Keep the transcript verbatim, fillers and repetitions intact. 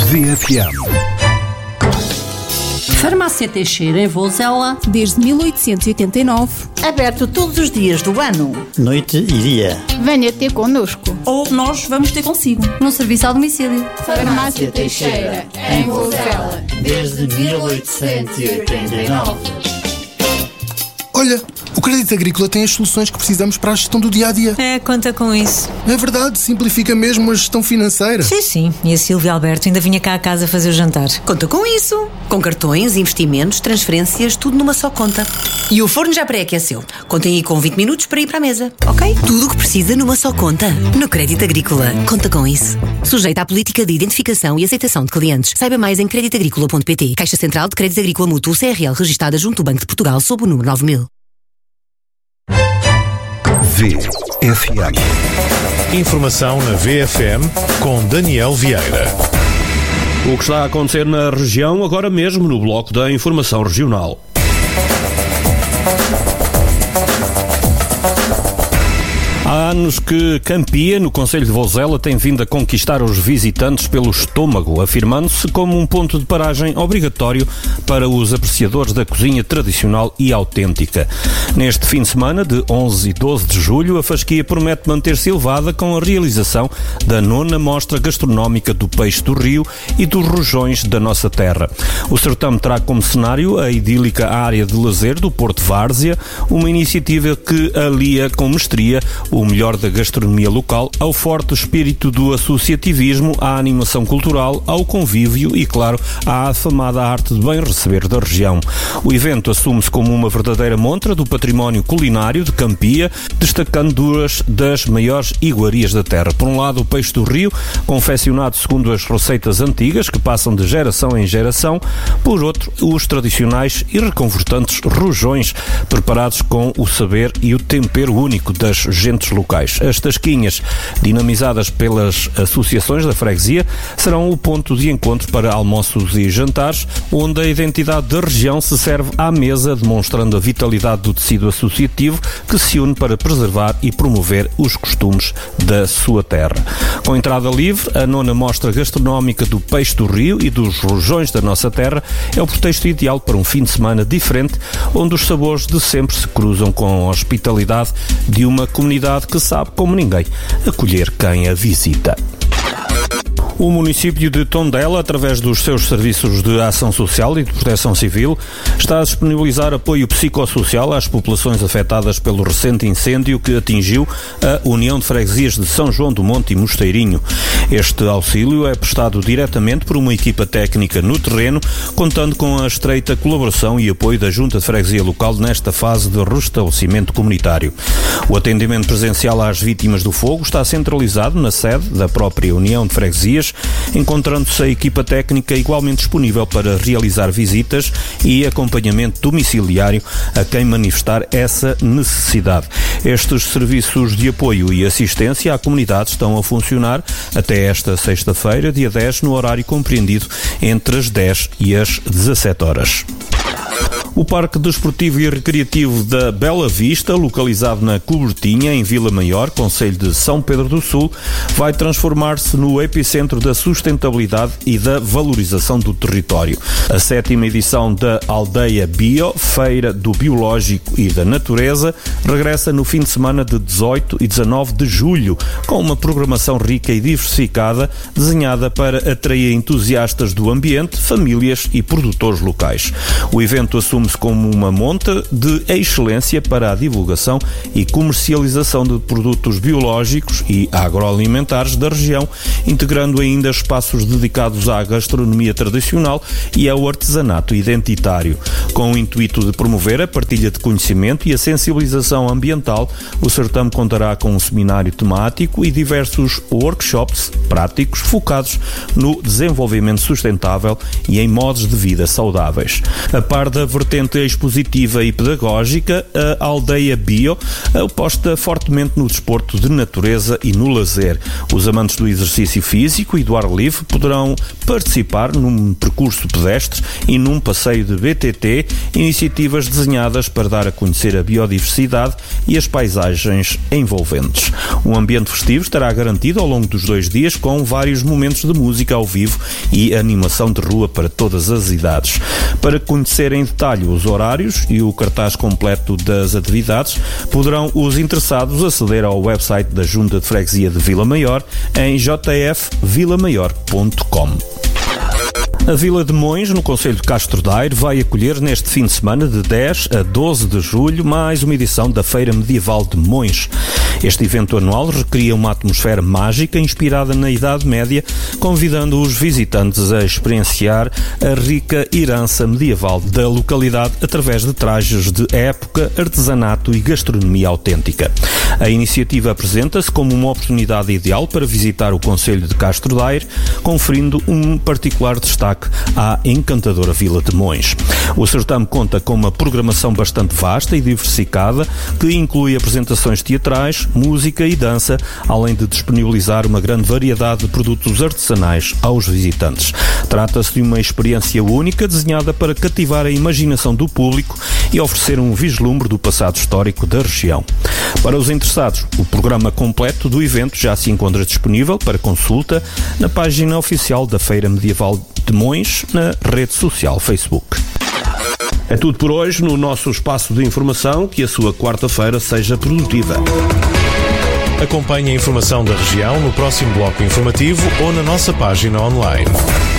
V F M. Farmácia Teixeira, em Vozela, desde mil oitocentos e oitenta e nove. Aberto todos os dias do ano. Noite e dia. Venha ter connosco. ou nós vamos ter consigo, num serviço ao domicílio. Farmácia Teixeira, em Vozela, desde mil oitocentos e oitenta e nove. Olha, o Crédito Agrícola tem as soluções que precisamos para a gestão do dia-a-dia. É, conta com isso. É verdade, simplifica mesmo a gestão financeira. Sim, sim. E a Silvia Alberto ainda vinha cá a casa fazer o jantar. Conta com isso. Com cartões, investimentos, transferências, tudo numa só conta. E o forno já pré-aqueceu. Contem aí com vinte minutos para ir para a mesa, ok? Tudo o que precisa numa só conta. No Crédito Agrícola. Conta com isso. Sujeita à política de identificação e aceitação de clientes. Saiba mais em crédito agrícola ponto pt. Caixa Central de Crédito Agrícola Mútuo C R L, registada junto do Banco de Portugal sob o número nove mil. V F M. Informação na V F M com Daniel Vieira. O que está a acontecer na região agora mesmo no bloco da Informação Regional. Há anos que Campia, no concelho de Vozela, tem vindo a conquistar os visitantes pelo estômago, afirmando-se como um ponto de paragem obrigatório para os apreciadores da cozinha tradicional e autêntica. Neste fim de semana, de onze e doze de julho, a fasquia promete manter-se elevada com a realização da nona mostra gastronómica do peixe do rio e dos rojões da nossa terra. O certame terá como cenário a idílica área de lazer do Porto Várzea, uma iniciativa que alia com mestria o melhor da gastronomia local ao forte espírito do associativismo, à animação cultural, ao convívio e, claro, à afamada arte de bem receber da região. O evento assume-se como uma verdadeira montra do património culinário de Campia, destacando duas das maiores iguarias da terra. Por um lado, o peixe do rio, confeccionado segundo as receitas antigas, que passam de geração em geração. Por outro, os tradicionais e reconfortantes rojões, preparados com o saber e o tempero único das gentes locais. As tasquinhas, dinamizadas pelas associações da freguesia, serão o ponto de encontro para almoços e jantares, onde a identidade da região se serve à mesa, demonstrando a vitalidade do tecido associativo que se une para preservar e promover os costumes da sua terra. Com entrada livre, a nona mostra gastronómica do peixe do rio e dos rojões da nossa terra é o pretexto ideal para um fim de semana diferente, onde os sabores de sempre se cruzam com a hospitalidade de uma comunidade que sabe, como ninguém, acolher quem a visita. O município de Tondela, através dos seus serviços de ação social e de proteção civil, está a disponibilizar apoio psicossocial às populações afetadas pelo recente incêndio que atingiu a União de Freguesias de São João do Monte e Mosteirinho. Este auxílio é prestado diretamente por uma equipa técnica no terreno, contando com a estreita colaboração e apoio da Junta de Freguesia local nesta fase de restabelecimento comunitário. O atendimento presencial às vítimas do fogo está centralizado na sede da própria União de Freguesias, encontrando-se a equipa técnica igualmente disponível para realizar visitas e acompanhamento domiciliário a quem manifestar essa necessidade. Estes serviços de apoio e assistência à comunidade estão a funcionar até esta sexta-feira, dia dez, no horário compreendido entre as dez e as dezassete horas. O Parque Desportivo e Recreativo da Bela Vista, localizado na Cobertinha, em Vila Maior, concelho de São Pedro do Sul, vai transformar-se no epicentro da sustentabilidade e da valorização do território. A sétima edição da Aldeia Bio, Feira do Biológico e da Natureza, regressa no fim de semana de dezoito e dezanove de julho, com uma programação rica e diversificada, desenhada para atrair entusiastas do ambiente, famílias e produtores locais. O evento assume como uma monta de excelência para a divulgação e comercialização de produtos biológicos e agroalimentares da região, integrando ainda espaços dedicados à gastronomia tradicional e ao artesanato identitário. Com o intuito de promover a partilha de conhecimento e a sensibilização ambiental, o certame contará com um seminário temático e diversos workshops práticos focados no desenvolvimento sustentável e em modos de vida saudáveis. A par da vertente vertente expositiva e pedagógica, a Aldeia Bio aposta fortemente no desporto de natureza e no lazer. Os amantes do exercício físico e do ar livre poderão participar num percurso pedestre e num passeio de B T T, iniciativas desenhadas para dar a conhecer a biodiversidade e as paisagens envolventes. Um ambiente festivo estará garantido ao longo dos dois dias, com vários momentos de música ao vivo e animação de rua para todas as idades. Para conhecer em detalhe os horários e o cartaz completo das atividades, poderão os interessados aceder ao website da Junta de Freguesia de Vila Maior em j f vila maior ponto com. A Vila de Mões, no concelho de Castro Daire, vai acolher neste fim de semana, de dez a doze de julho, mais uma edição da Feira Medieval de Mões. Este evento anual recria uma atmosfera mágica inspirada na Idade Média, convidando os visitantes a experienciar a rica herança medieval da localidade através de trajes de época, artesanato e gastronomia autêntica. A iniciativa apresenta-se como uma oportunidade ideal para visitar o concelho de Castro Daire, conferindo um particular destaque à encantadora Vila de Mões. O certame conta com uma programação bastante vasta e diversificada, que inclui apresentações teatrais, música e dança, além de disponibilizar uma grande variedade de produtos artesanais aos visitantes. Trata-se de uma experiência única, desenhada para cativar a imaginação do público e oferecer um vislumbre do passado histórico da região. Para os interessados, o programa completo do evento já se encontra disponível para consulta na página oficial da Feira Medieval de Mões, na rede social Facebook. É tudo por hoje no nosso espaço de informação. Que a sua quarta-feira seja produtiva. Acompanhe a informação da região no próximo bloco informativo ou na nossa página online.